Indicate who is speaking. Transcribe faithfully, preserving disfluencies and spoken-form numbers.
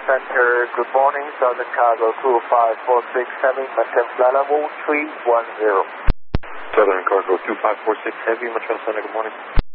Speaker 1: Center, good morning. Southern Cargo two five four six Heavy, maintain flight level three one zero.
Speaker 2: Southern Cargo two five four six Heavy, Montreal Center, good morning.